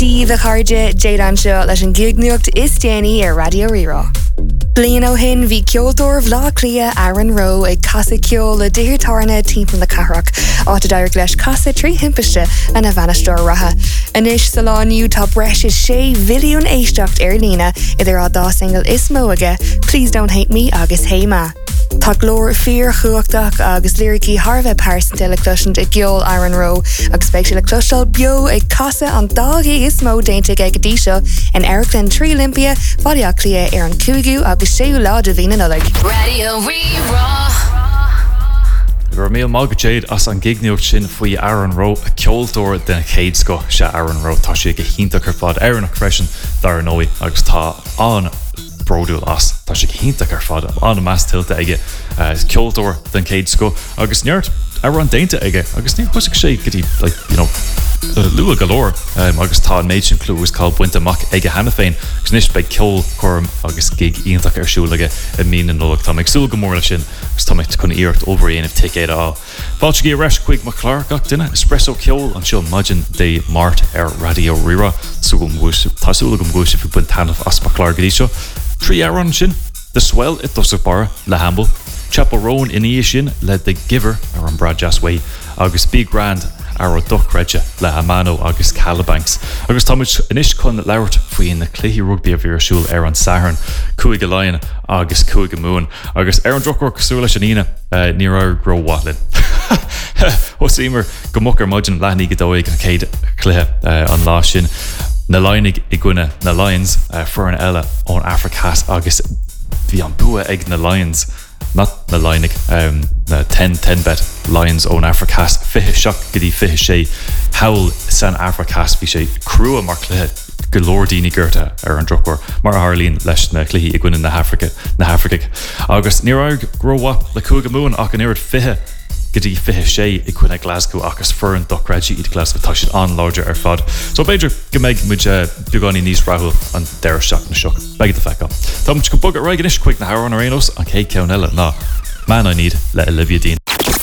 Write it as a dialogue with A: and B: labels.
A: Steve a Charge, Jade Anseo leis an gignucht is Danny ar Radio Rira. Blian ó hin bhí ceoltóir bhlá clia Aaron Rowe ag casa ceol le déirtarna timp na carach áta dair leis casa trí himpiste an a bhanistóir ratha. Inis sa lániu tá breis is 6 bhilliún éisteacht ar lína idir á dá single is móige Please Don't Hate Me agus Hey Ma. Tá glór fear chuachtach agus lyricí Harvey Parson le cluisiint ag geol Aaron Rowe agus speice le cluisiil bio ag casa an dágaí is mó déinte ag díseo in Ericlin Trí Olympia fádia clia ar an cúgu agus séú lád a bhína nolig.
B: Radio Rira.
C: Gur mé mágad Jade as an gigneocht sin faoi Aaron Rowe a ceoltóir den chéad sco se Aaron Rowe tá sé go hínta chu fad Aaron freisin dar an ói agus tá an broúil as tá sé hínta ar fad an meas tilta aige ceoltóir den céad sco agus neart ar an dainte aige agus ní thuigh sé gotí lua galóir agus tá an méid sin clú is cáil buinte amach ige hena féin agus níos beid ceol chum agus gig ionach ar siúlaige a mí an nóach tá ag súil go mór sin agus tá chun íirecht overhéanamh ticéad á. Fáilte í reis chuig mar chláir gach duine espresso ceol an seo maidin dé mart ar Radio Rira tásúla go mgúise fi buntanamh as mar chláir godí seo. Trí Aaron sin, The Swell it dosa bara le Hamble, Chapel Rowan in sin le The Giver ar an Brad Jasway, agus Big Grand ar Duchreide le Amano agus Calabanks. Agus táid inis chun leirt faoin na cluichí rugby a bhíar siúil ar an Saharn, Cuaig a Lion agus Cuaig a Moon, agus ar an Druchor cosú leis an ine ní ar gro Watlin. Os ímar go muchar maidin leithní go dóigh an céad cluiche an lá sin. Na Linig I gcuine na Lions for an eile ón Africas agus bhí an bua ag na Lions not na Linig na 10 bet Lions ón Africas fiche seach gotí fiche sé hawl san Africas bhí sé crua mar cluiche golórdíní gurta ar an Druchor mar Harlín leis na cluichí I gcuine na Africa agus ní raibh growa le Cuaig a Moon ach an irid fiche gotí fiche sé I gcuine Glasgow agus fur an Duchreide iad Glasgow tá sin an láidir ar fad. So beidir go méid muid beagání níos rahul an deir seach na seach. Beigad a fecha. Tá muid go bugad roigan is chuig na Haran Arenos an cé ceann eile ná Man I Need le Olivia Dean.